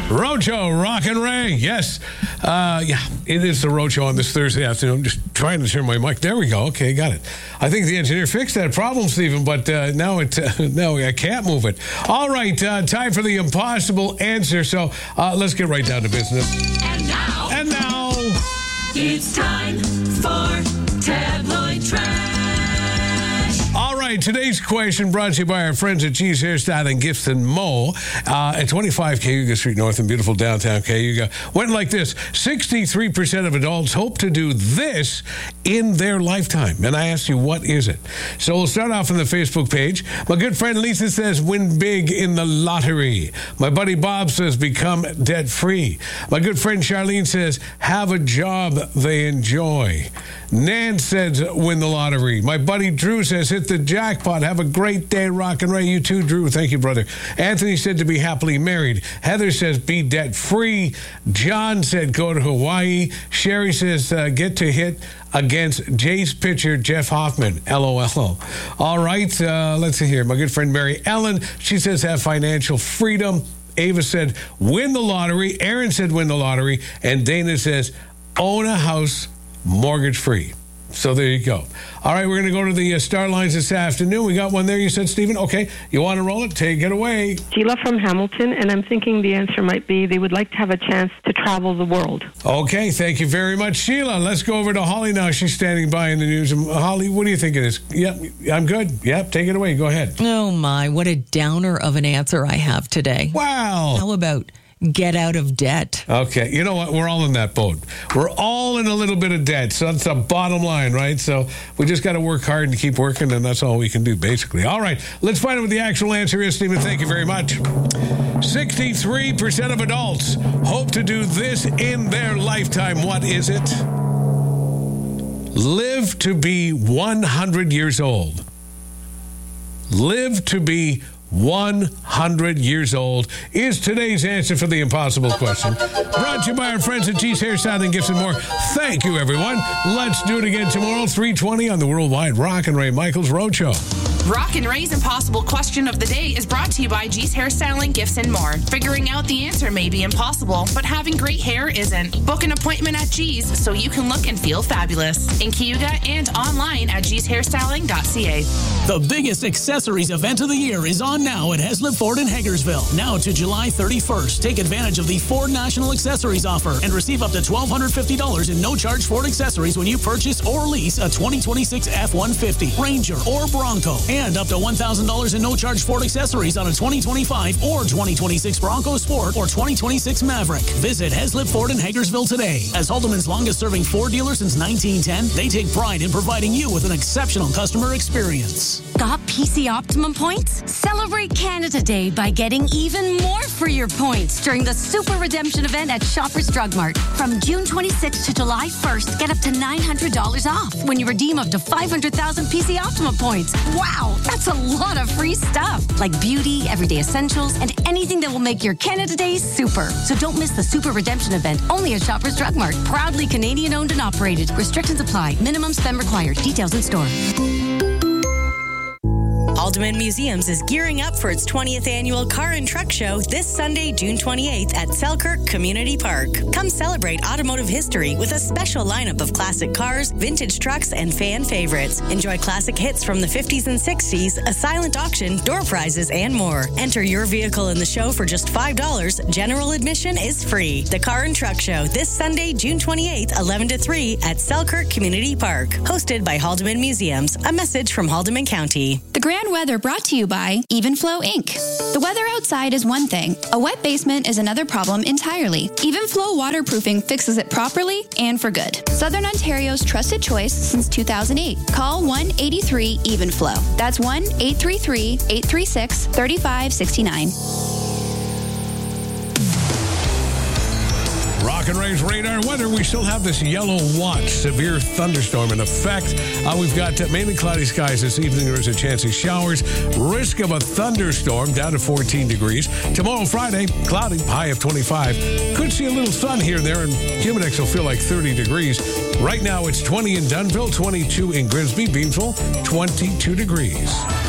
Roadshow, Rock and Ray. Yes. It is the Roadshow on this Thursday afternoon. I'm just trying to turn my mic. There we go. Okay, got it. I think the engineer fixed that problem, Stephen, but now I can't move it. All right, time for the impossible answer. So let's get right down to business. And now, it's time for Tabloid Trash. All right, today's question brought to you by our friends at G's Hairstyling Gifts and Mo at 25 Cayuga Street North in beautiful downtown Cayuga. Went like this: 63% of adults hope to do this in their lifetime. And I asked you, what is it? So we'll start off on the Facebook page. My good friend Lisa says, win big in the lottery. My buddy Bob says, become debt-free. My good friend Charlene says, have a job they enjoy. Nan says, win the lottery. My buddy Drew says, hit the jackpot. Have a great day, Rock and Ray. You too, Drew. Thank you, brother. Anthony said to be happily married. Heather says, be debt-free. John said, go to Hawaii. Sherry says, get to hit against Jays pitcher Jeff Hoffman. LOL. All right, let's see here. My good friend Mary Ellen, she says, have financial freedom. Ava said, win the lottery. Aaron said, win the lottery. And Dana says, own a house mortgage-free. So there you go. All right, we're going to go to the star lines this afternoon. We got one there, you said, Stephen? Okay, you want to roll it? Take it away. Sheila from Hamilton, and I'm thinking the answer might be they would like to have a chance to travel the world. Okay, thank you very much, Sheila. Let's go over to Holly now. She's standing by in the news. Holly, what do you think it is? Yep, I'm good. Yep, take it away. Go ahead. Oh, my, what a downer of an answer I have today. Wow. How about get out of debt? Okay, you know what? We're all in that boat. We're all in a little bit of debt. So that's the bottom line, right? So we just got to work hard and keep working, and that's all we can do, basically. All right, let's find out what the actual answer is, Stephen. Thank you very much. 63% of adults hope to do this in their lifetime. What is it? Live to be 100 years old. Live to be 100 years old is today's answer for the impossible question. Brought to you by our friends at G's Hairstyling Gifts and More. Thank you, everyone. Let's do it again tomorrow, 3:20 on the Worldwide Rock and Ray Michaels Roadshow. Rock and Ray's impossible question of the day is brought to you by G's Hairstyling Gifts and More. Figuring out the answer may be impossible, but having great hair isn't. Book an appointment at G's so you can look and feel fabulous. In Cayuga and online at gshairstyling.ca. The biggest accessories event of the year is on now at Heslip Ford in Hagersville. Now to July 31st. Take advantage of the Ford National Accessories offer and receive up to $1,250 in no-charge Ford accessories when you purchase or lease a 2026 F-150, Ranger, or Bronco. And up to $1,000 in no-charge Ford accessories on a 2025 or 2026 Bronco Sport or 2026 Maverick. Visit Heslip Ford in Hagersville today. As Haldeman's longest-serving Ford dealer since 1910, they take pride in providing you with an exceptional customer experience. Got PC Optimum points? Celebrate Canada Day by getting even more for your points during the Super Redemption event at Shoppers Drug Mart. From June 26th to July 1st, get up to $900 off when you redeem up to 500,000 PC Optimum points. Wow, that's a lot of free stuff, like beauty, everyday essentials, and anything that will make your Canada Day super. So don't miss the Super Redemption event, only at Shoppers Drug Mart. Proudly Canadian-owned and operated. Restrictions apply. Minimum spend required. Details in store. Haldeman Museums is gearing up for its 20th annual Car and Truck Show this Sunday, June 28th at Selkirk Community Park. Come celebrate automotive history with a special lineup of classic cars, vintage trucks, and fan favorites. Enjoy classic hits from the 50s and 60s, a silent auction, door prizes, and more. Enter your vehicle in the show for just $5. General admission is free. The Car and Truck Show this Sunday, June 28th, 11 to 3 at Selkirk Community Park. Hosted by Haldeman Museums. A message from Haldeman County. The Grand Weather brought to you by Evenflow Inc. The weather outside is one thing. A wet basement is another problem entirely. Evenflow Waterproofing fixes it properly and for good. Southern Ontario's trusted choice since 2008. Call 1-83-EVENFLOW. That's 1-833-836-3569. Rock and Ray's radar weather. We still have this yellow watch, severe thunderstorm in effect. We've got mainly cloudy skies this evening. There's a chance of showers. Risk of a thunderstorm down to 14 degrees. Tomorrow, Friday, cloudy, high of 25. Could see a little sun here and there, and Humidex will feel like 30 degrees. Right now, it's 20 in Dunnville, 22 in Grimsby, Beamsville, 22 degrees.